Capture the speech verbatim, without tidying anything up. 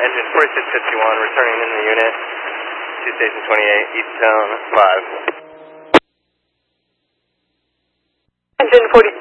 Engine forty-six fifty-one, returning in the unit, two station twenty-eight, East Zone five. Engine forty-six